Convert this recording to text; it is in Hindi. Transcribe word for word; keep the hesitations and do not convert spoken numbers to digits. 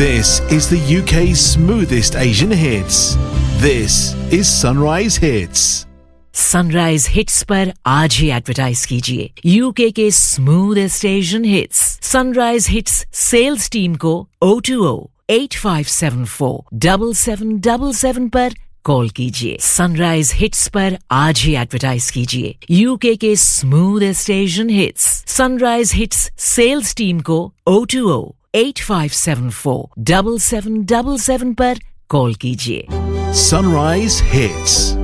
This is the U K's smoothest Asian hits. This is Sunrise Hits. Sunrise hits पर आज ही एडवर्टाइज कीजिए यूके के smoothest Asian hits sunrise hits sales team को O two O eight five seven four seven seven seven seven पर कॉल कीजिए सनराइज हिट्स पर आज ही एडवर्टाइज कीजिए यूके के smoothest Asian hits sunrise hits sales team को O two O eight five seven four seven seven seven seven पर कॉल कीजिए Sunrise Hits.